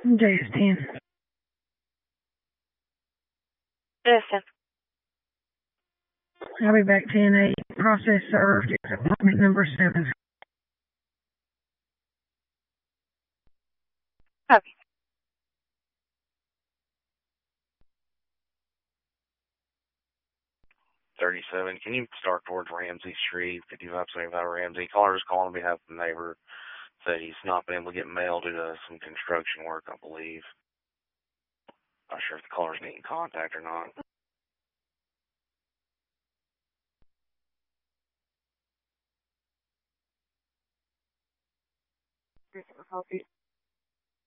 JS10. Listen. I'll be back 10-8. Process served. It's appointment number 7. Okay. .37, can you start towards Ramsey Street, 5575 Ramsey? Caller's calling on behalf of the neighbor. Said he's not been able to get mail due to some construction work, I believe. Not sure if the caller's needing contact or not. Copy.